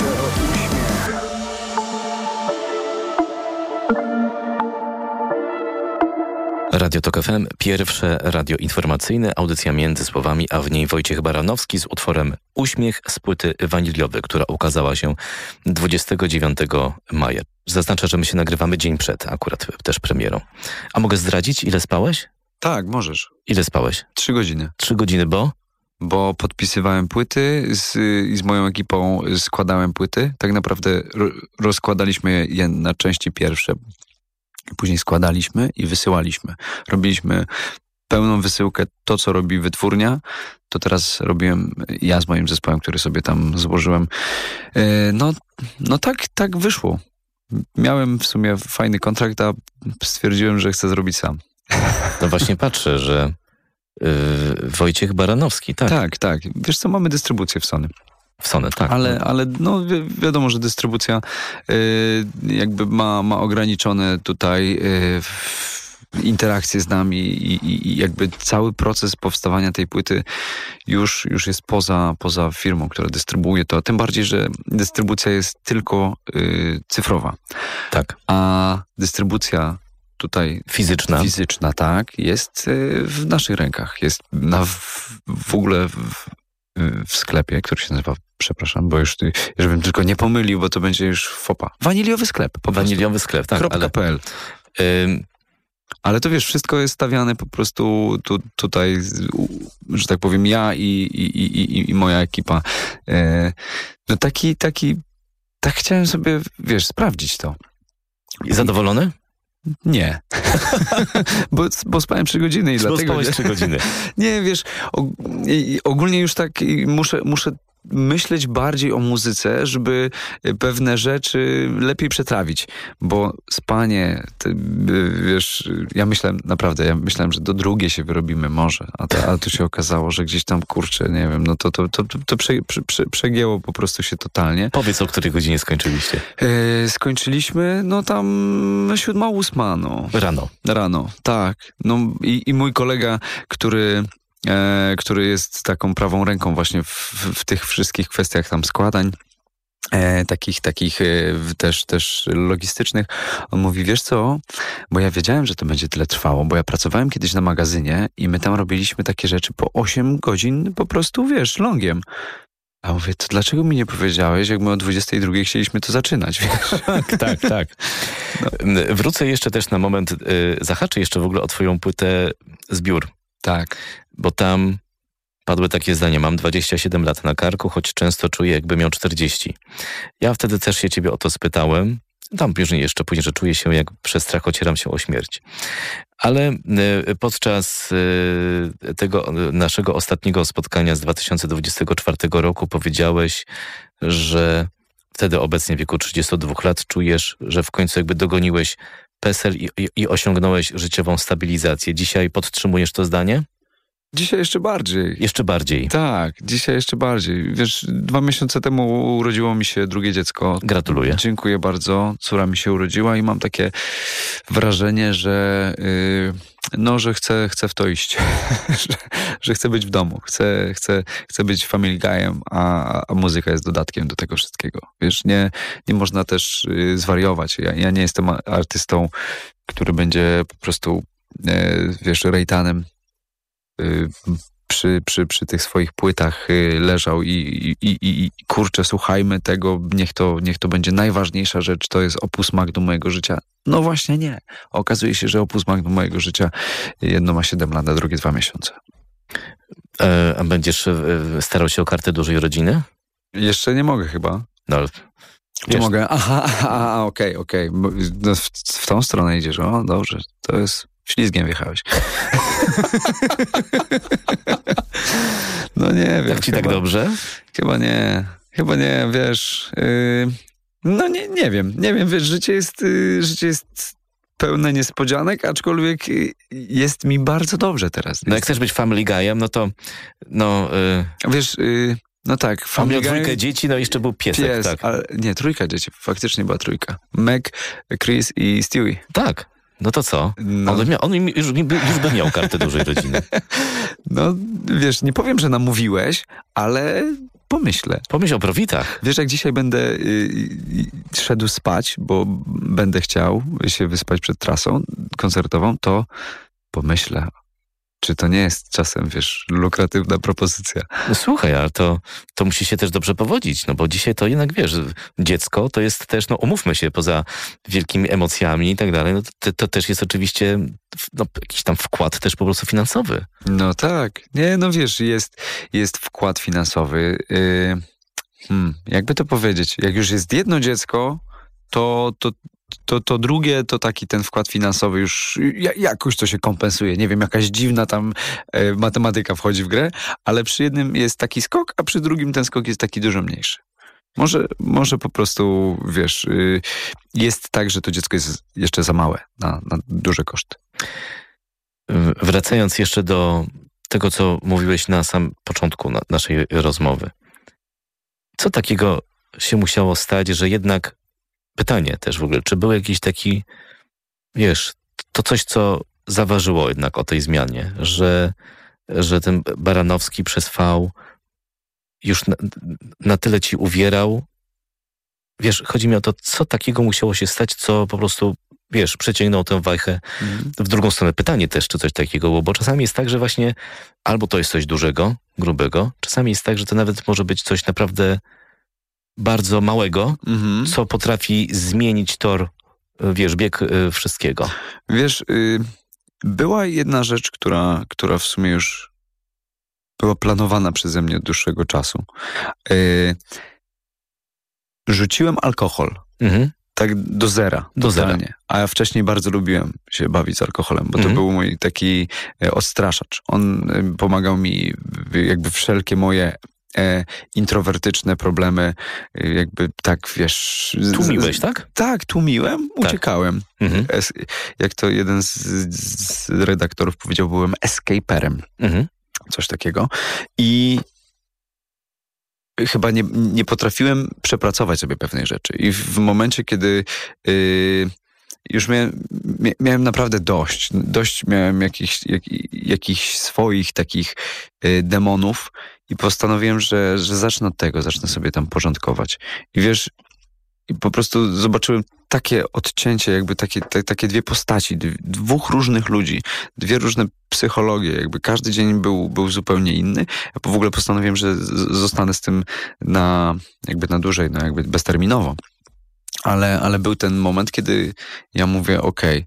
Proszę o uśmiech. Radio Tok FM, pierwsze radio informacyjne, audycja między słowami, a w niej Wojciech Baranowski z utworem Uśmiech z płyty Waniliowy, która ukazała się 29 maja. Zaznaczę, że my się nagrywamy dzień przed akurat też premierą. A mogę zdradzić, ile spałeś? Tak, możesz. Ile spałeś? 3 godziny. 3 godziny, bo? Bo podpisywałem płyty i z moją ekipą składałem płyty. Tak naprawdę rozkładaliśmy je na części pierwsze. Później składaliśmy i wysyłaliśmy. Robiliśmy pełną wysyłkę, to co robi wytwórnia, to teraz robiłem ja z moim zespołem, który sobie tam złożyłem. No tak wyszło. Miałem w sumie fajny kontrakt, a stwierdziłem, że chcę zrobić sam. No właśnie patrzę, że Wojciech Baranowski, tak. Tak. Wiesz co, mamy dystrybucję w Sony. W Sony, tak. Ale no wiadomo, że dystrybucja jakby ma ograniczone tutaj interakcje z nami i jakby cały proces powstawania tej płyty już jest poza firmą, która dystrybuuje to. Tym bardziej, że dystrybucja jest tylko cyfrowa. Tak. A dystrybucja tutaj fizyczna, tak, jest w naszych rękach. Jest w ogóle w sklepie, który się nazywa, przepraszam, bo już żebym tylko nie pomylił, bo to będzie już fopa. Waniliowy sklep. Waniliowy sklep, tak. .pl. Ale to wiesz, wszystko jest stawiane po prostu tutaj, że tak powiem, ja i moja ekipa. No tak chciałem sobie, wiesz, sprawdzić to. Zadowolony? Nie. bo spałem 3 godziny i bo dlatego... spałeś 3 godziny. Nie, wiesz, ogólnie już tak muszę myśleć bardziej o muzyce, żeby pewne rzeczy lepiej przetrawić, bo spanie, wiesz, ja myślałem, że do drugiej się wyrobimy może, a tu się okazało, że gdzieś tam, kurczę, nie wiem, no to przegięło po prostu się totalnie. Powiedz, o której godzinie skończyliście? Skończyliśmy, no tam 7:08, no. Rano, tak. No i mój kolega, który jest taką prawą ręką właśnie w tych wszystkich kwestiach tam składań, takich też logistycznych. On mówi, wiesz co, bo ja wiedziałem, że to będzie tyle trwało, bo ja pracowałem kiedyś na magazynie i my tam robiliśmy takie rzeczy po 8 godzin po prostu, wiesz, longiem. A mówię, to dlaczego mi nie powiedziałeś, jak my o 22 chcieliśmy to zaczynać, wiesz? Tak. No. Wrócę jeszcze też na moment, zahaczę jeszcze w ogóle o twoją płytę Zbiór. Tak. Bo tam padły takie zdania, mam 27 lat na karku, choć często czuję, jakby miał 40. Ja wtedy też się ciebie o to spytałem. Tam później, że czuję się, jak przez strach ocieram się o śmierć. Ale podczas tego naszego ostatniego spotkania z 2024 roku powiedziałeś, że wtedy obecnie w wieku 32 lat czujesz, że w końcu jakby dogoniłeś PESEL i osiągnąłeś życiową stabilizację. Dzisiaj podtrzymujesz to zdanie? Dzisiaj jeszcze bardziej. Jeszcze bardziej? Tak, dzisiaj jeszcze bardziej. Wiesz, 2 miesiące temu urodziło mi się drugie dziecko. Gratuluję. Dziękuję bardzo. Córa mi się urodziła i mam takie wrażenie, że że chcę w to iść. że chcę być w domu. Chcę być family guy'em, a muzyka jest dodatkiem do tego wszystkiego. Wiesz, nie można też zwariować. Ja nie jestem artystą, który będzie po prostu, wiesz, rejtanem przy tych swoich płytach leżał i kurczę, słuchajmy tego, niech to będzie najważniejsza rzecz, to jest opus magnum mojego życia. No właśnie nie. Okazuje się, że opus magnum mojego życia, jedno ma 7 lat, a drugie 2 miesiące. A będziesz starał się o kartę dużej rodziny? Jeszcze nie mogę chyba. No, nie mogę. Aha, okej. No, w tą stronę idziesz. O, dobrze. To jest... Ślizgiem wjechałeś. No nie wiem. Jak ci tak dobrze? Chyba nie, wiesz. No nie wiem, wiesz, życie jest pełne niespodzianek, aczkolwiek jest mi bardzo dobrze teraz. No jak chcesz być family guy'em, no to wiesz... No tak. On miał 3 dzieci, no i jeszcze był piesek. Tak. Ale nie, 3 dzieci. Faktycznie była 3. Meg, Chris i Stewie. Tak. No to co? No. On już by miał kartę dużej rodziny. No, wiesz, nie powiem, że namówiłeś, ale pomyślę. Pomyśl o profitach. Wiesz, jak dzisiaj będę szedł spać, bo będę chciał się wyspać przed trasą koncertową, to pomyślę, czy to nie jest czasem, wiesz, lukratywna propozycja. No słuchaj, ale to musi się też dobrze powodzić, no bo dzisiaj to jednak, wiesz, dziecko to jest też, no umówmy się, poza wielkimi emocjami i tak dalej, no to też jest oczywiście jakiś tam wkład też po prostu finansowy. No tak. Nie, no wiesz, jest wkład finansowy. Jakby to powiedzieć, jak już jest jedno dziecko, to drugie, to taki ten wkład finansowy już jakoś to się kompensuje. Nie wiem, jakaś dziwna tam matematyka wchodzi w grę, ale przy jednym jest taki skok, a przy drugim ten skok jest taki dużo mniejszy. Może po prostu, wiesz, jest tak, że to dziecko jest jeszcze za małe na duże koszty. Wracając jeszcze do tego, co mówiłeś na sam początku naszej rozmowy. Co takiego się musiało stać, że jednak pytanie też w ogóle, czy był jakiś taki, wiesz, to coś, co zaważyło jednak o tej zmianie, że ten Baranowski przez V już na tyle ci uwierał. Wiesz, chodzi mi o to, co takiego musiało się stać, co po prostu, wiesz, przeciągnął tę wajchę w drugą stronę. Pytanie też, czy coś takiego było, bo czasami jest tak, że właśnie albo to jest coś dużego, grubego, czasami jest tak, że to nawet może być coś naprawdę bardzo małego, co potrafi zmienić tor, wiesz, bieg wszystkiego. Wiesz, była jedna rzecz, która w sumie już była planowana przeze mnie od dłuższego czasu. Rzuciłem alkohol. Tak do zera. Do zera. A ja wcześniej bardzo lubiłem się bawić z alkoholem, bo to był mój taki odstraszacz. On pomagał mi jakby wszelkie moje introwertyczne problemy, jakby tak, wiesz... Tłumiłeś, tak? Tak, tłumiłem, uciekałem. Jak to jeden z redaktorów powiedział, byłem escaperem. Coś takiego. I chyba nie potrafiłem przepracować sobie pewnej rzeczy. I w momencie, kiedy już miałem naprawdę dość. Dość miałem jakichś swoich takich demonów i postanowiłem, że zacznę od tego, zacznę sobie tam porządkować. I wiesz, i po prostu zobaczyłem takie odcięcie, jakby takie dwie postaci, dwóch różnych ludzi, dwie różne psychologie, jakby każdy dzień był zupełnie inny. Ja w ogóle postanowiłem, że zostanę z tym jakby na dłużej, jakby bezterminowo. Ale był ten moment, kiedy ja mówię, okej,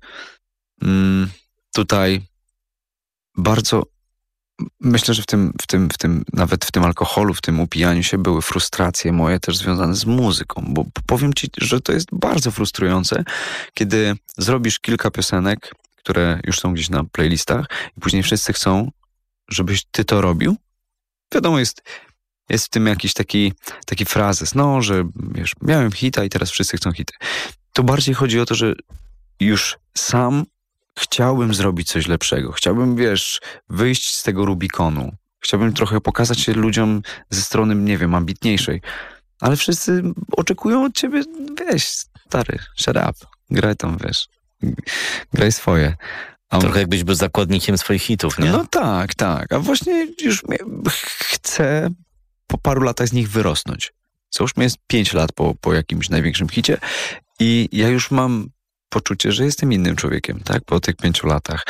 tutaj bardzo myślę, że w tym nawet w tym alkoholu, w tym upijaniu się były frustracje moje też związane z muzyką, bo powiem ci, że to jest bardzo frustrujące, kiedy zrobisz kilka piosenek, które już są gdzieś na playlistach i później wszyscy chcą, żebyś ty to robił. Wiadomo, jest w tym jakiś taki frazes, że wiesz, miałem hita i teraz wszyscy chcą hity. To bardziej chodzi o to, że już sam chciałbym zrobić coś lepszego. Chciałbym, wiesz, wyjść z tego Rubikonu. Chciałbym trochę pokazać się ludziom ze strony, nie wiem, ambitniejszej. Ale wszyscy oczekują od ciebie, weź, stary, shut up. Graj tam, wiesz. Graj swoje. Trochę jakbyś był zakładnikiem swoich hitów, nie? No tak. A właśnie już chcę po paru latach z nich wyrosnąć. Załóżmy, jest 5 lat po jakimś największym hicie i ja już mam poczucie, że jestem innym człowiekiem, tak? Po tych 5 latach.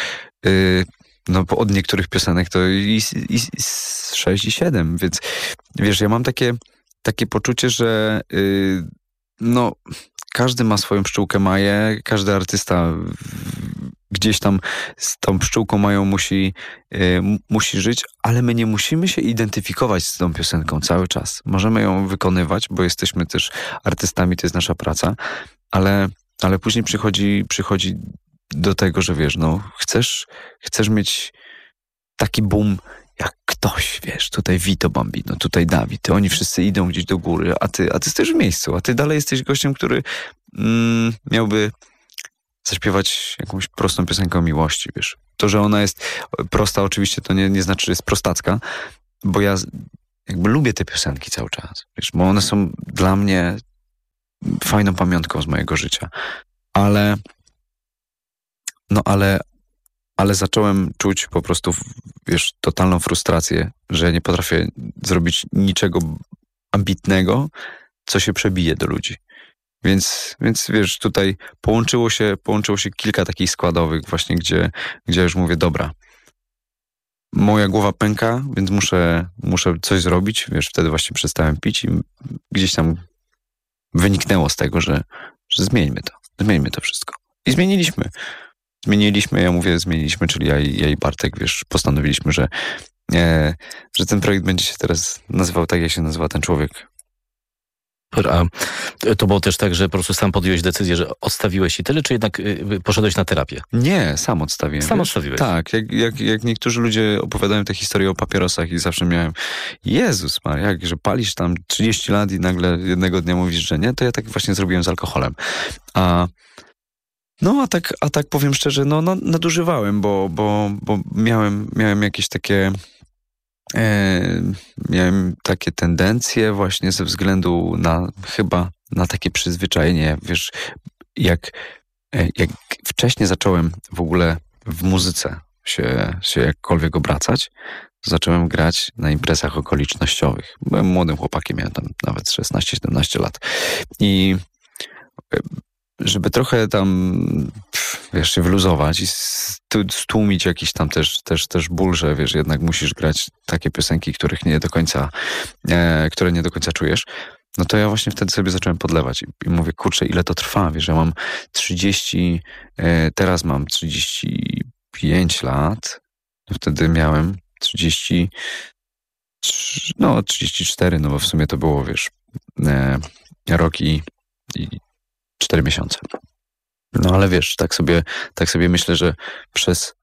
Bo od niektórych piosenek to i 6 i 7, więc wiesz, ja mam takie poczucie, że każdy ma swoją pszczółkę Maję, każdy artysta gdzieś tam z tą pszczółką Mają musi żyć, ale my nie musimy się identyfikować z tą piosenką cały czas. Możemy ją wykonywać, bo jesteśmy też artystami, to jest nasza praca, ale później przychodzi do tego, że wiesz, chcesz mieć taki boom jak ktoś, wiesz, tutaj Vito Bambino, tutaj Dawid, oni wszyscy idą gdzieś do góry, a ty jesteś w miejscu, a ty dalej jesteś gościem, który miałby zaśpiewać jakąś prostą piosenkę o miłości, wiesz. To, że ona jest prosta oczywiście, to nie znaczy, że jest prostacka, bo ja jakby lubię te piosenki cały czas, wiesz, bo one są dla mnie fajną pamiątką z mojego życia. Ale zacząłem czuć po prostu, wiesz, totalną frustrację, że nie potrafię zrobić niczego ambitnego, co się przebije do ludzi. Więc wiesz, tutaj połączyło się kilka takich składowych właśnie, gdzie już mówię, dobra, moja głowa pęka, więc muszę coś zrobić. Wiesz, wtedy właśnie przestałem pić i gdzieś tam wyniknęło z tego, że zmieńmy to wszystko. I zmieniliśmy, czyli ja i Bartek, wiesz, postanowiliśmy, że ten projekt będzie się teraz nazywał tak, jak się nazywa ten człowiek. A to było też tak, że po prostu sam podjąłeś decyzję, że odstawiłeś i tyle, czy jednak poszedłeś na terapię? Nie, sam odstawiłem. Sam odstawiłeś? Tak, jak niektórzy ludzie opowiadają te historie o papierosach i zawsze miałem, Jezus Maria, że palisz tam 30 lat i nagle jednego dnia mówisz, że nie, to ja tak właśnie zrobiłem z alkoholem. A tak powiem szczerze, nadużywałem, bo miałem jakieś takie miałem takie tendencje właśnie ze względu na takie przyzwyczajenie, wiesz, jak wcześniej zacząłem w ogóle w muzyce się jakkolwiek obracać, to zacząłem grać na imprezach okolicznościowych. Byłem młodym chłopakiem, miałem tam nawet 16-17 lat i żeby trochę tam, wiesz, się wyluzować i stłumić jakiś tam też ból, że wiesz, jednak musisz grać takie piosenki, które nie do końca czujesz, no to ja właśnie wtedy sobie zacząłem podlewać i mówię, kurczę, ile to trwa, wiesz, ja mam 30, teraz mam 35 lat, wtedy miałem 34, no bo w sumie to było, wiesz, rok i 4 miesiące. No ale wiesz, tak sobie myślę, że przez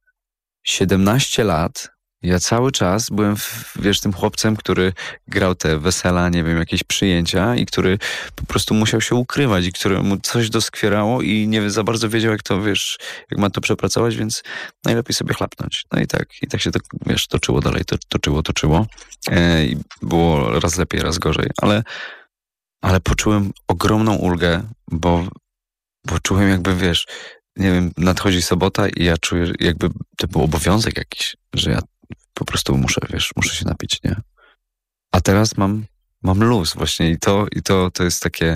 17 lat ja cały czas byłem, wiesz, tym chłopcem, który grał te wesela, nie wiem, jakieś przyjęcia i który po prostu musiał się ukrywać i któremu coś doskwierało i nie za bardzo wiedział, jak to, wiesz, jak ma to przepracować, więc najlepiej sobie chlapnąć. No i tak się to, wiesz, toczyło dalej, toczyło. I było raz lepiej, raz gorzej, ale poczułem ogromną ulgę, bo czułem jakby, wiesz, nie wiem, nadchodzi sobota i ja czuję, jakby to był obowiązek jakiś, że ja po prostu muszę się napić, nie? A teraz mam luz właśnie i to jest takie,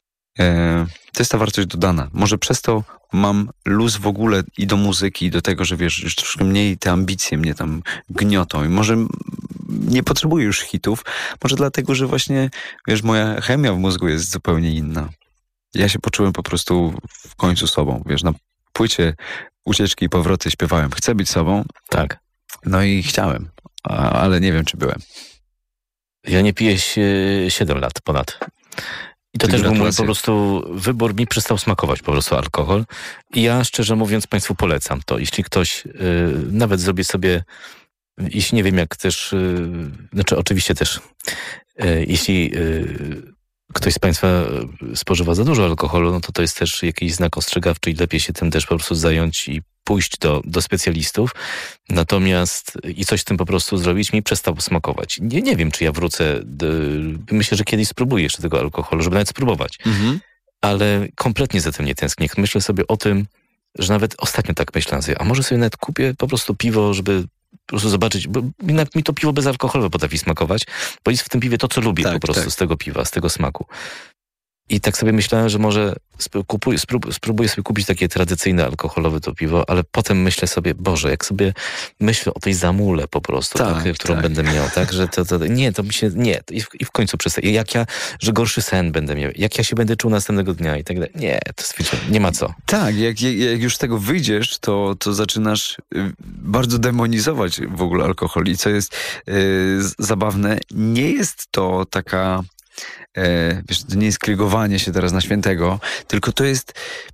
to jest ta wartość dodana. Może przez to mam luz w ogóle i do muzyki, i do tego, że wiesz, już troszkę mniej te ambicje mnie tam gniotą i może nie potrzebuję już hitów, może dlatego, że właśnie, wiesz, moja chemia w mózgu jest zupełnie inna. Ja się poczułem po prostu w końcu sobą, wiesz, na płycie Ucieczki i powroty śpiewałem, chcę być sobą. Tak. No i chciałem, ale nie wiem, czy byłem. Ja nie piję 7 lat ponad. I to też był mój po prostu wybór, mi przestał smakować po prostu alkohol. I ja szczerze mówiąc Państwu polecam to. Jeśli ktoś nawet zrobi sobie, jeśli nie wiem jak też, znaczy oczywiście też, jeśli ktoś z Państwa spożywa za dużo alkoholu, no to jest też jakiś znak ostrzegawczy i lepiej się tym też po prostu zająć i pójść do specjalistów. Natomiast i coś z tym po prostu zrobić, mi przestało smakować. Nie wiem, czy ja wrócę. Myślę, że kiedyś spróbuję jeszcze tego alkoholu, żeby nawet spróbować. Mhm. Ale kompletnie za tym nie tęsknię. Myślę sobie o tym, że nawet ostatnio tak myślałem sobie, a może sobie nawet kupię po prostu piwo, żeby po prostu zobaczyć, bo mi to piwo bezalkoholowe potrafi smakować, bo jest w tym piwie to, co lubię po prostu z tego piwa, z tego smaku. I tak sobie myślałem, że może spróbuję sobie kupić takie tradycyjne alkoholowe to piwo, ale potem myślę sobie, Boże, jak sobie myślę o tej zamule po prostu, którą będę miał, tak, że to mi się, nie, i w końcu przestaję, że gorszy sen będę miał, jak ja się będę czuł następnego dnia i tak dalej. Nie, to nie ma co. Tak, jak już z tego wyjdziesz, to zaczynasz bardzo demonizować w ogóle alkohol i co jest zabawne, nie jest to taka wiesz, to nie jest krygowanie się teraz na świętego, tylko to jest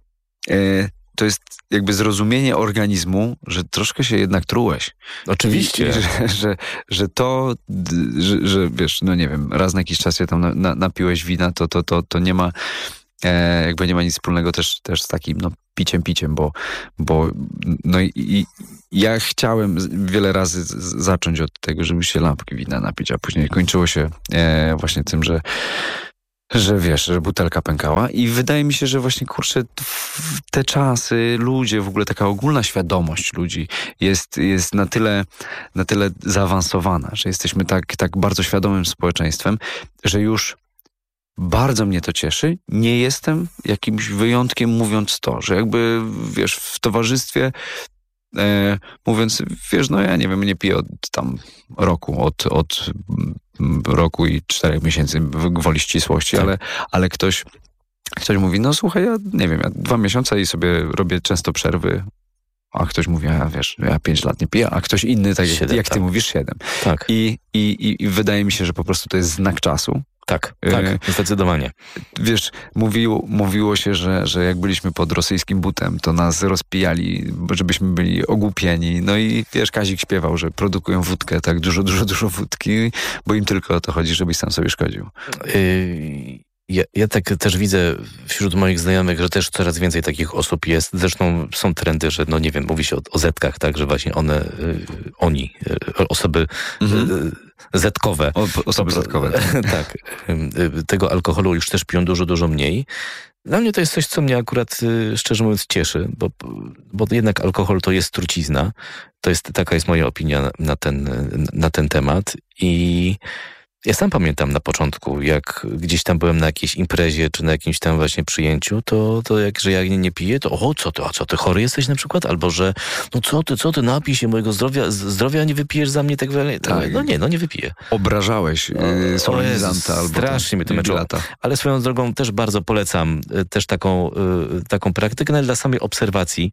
jakby zrozumienie organizmu, że troszkę się jednak trułeś. Oczywiście. Że wiesz, no nie wiem, raz na jakiś czas się tam napiłeś wina, to nie ma jakby nie ma nic wspólnego też z takim piciem, bo no i ja chciałem wiele razy zacząć od tego, żeby się lampki wina napić, a później kończyło się właśnie tym, że że wiesz, że butelka pękała i wydaje mi się, że właśnie, kurczę, te czasy, ludzie, w ogóle taka ogólna świadomość ludzi jest na tyle zaawansowana, że jesteśmy tak bardzo świadomym społeczeństwem, że już bardzo mnie to cieszy. Nie jestem jakimś wyjątkiem, mówiąc to, że jakby, wiesz, w towarzystwie mówiąc, wiesz, no ja nie wiem, nie piję od tam roku, od roku i 4 miesięcy gwoli ścisłości, tak. ale ktoś mówi, no słuchaj, ja nie wiem, ja 2 miesiące i sobie robię często przerwy, a ktoś mówi, a wiesz, ja 5 lat nie piję, a ktoś inny, tak 7, jak ty mówisz, 7. Tak. I wydaje mi się, że po prostu to jest znak czasu. Tak, zdecydowanie. Wiesz, mówiło się, że jak byliśmy pod rosyjskim butem, to nas rozpijali, żebyśmy byli ogłupieni. No i wiesz, Kazik śpiewał, że produkują wódkę, tak dużo wódki, bo im tylko o to chodzi, żebyś sam sobie szkodził. Ja tak też widzę wśród moich znajomych, że też coraz więcej takich osób jest. Zresztą są trendy, że no nie wiem, mówi się o zetkach, tak, że właśnie oni, osoby zetkowe. Osoby zetkowe. Tak. Tego alkoholu już też piją dużo mniej. Dla mnie to jest coś, co mnie akurat, szczerze mówiąc, cieszy, bo jednak alkohol to jest trucizna. Taka jest moja opinia na ten temat i ja sam pamiętam na początku, jak gdzieś tam byłem na jakiejś imprezie, czy na jakimś tam właśnie przyjęciu, to jak, że ja nie piję, to co ty chory jesteś na przykład? Albo, że no co ty, napij się mojego zdrowia, nie wypijesz za mnie tak dalej. Tak. No nie wypiję. Obrażałeś solenizanta albo strasznie mnie to męczyło. Ale swoją drogą też bardzo polecam też taką praktykę, ale dla samej obserwacji,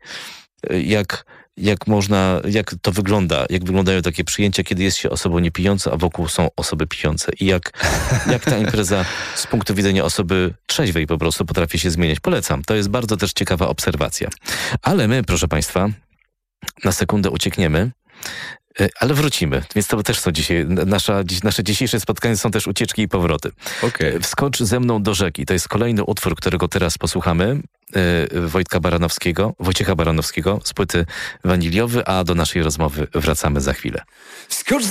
jak to wygląda, jak wyglądają takie przyjęcia, kiedy jest się osobą niepijącą, a wokół są osoby pijące. I jak ta impreza z punktu widzenia osoby trzeźwej po prostu potrafi się zmieniać. Polecam. To jest bardzo też ciekawa obserwacja. Ale my, proszę Państwa, na sekundę uciekniemy, ale wrócimy. Więc to też są dzisiaj, nasze dzisiejsze spotkania są też ucieczki i powroty. Okay. Wskocz ze mną do rzeki. To jest kolejny utwór, którego teraz posłuchamy. Wojciecha Baranowskiego z płyty Waniliowy, a do naszej rozmowy wracamy za chwilę. Skocz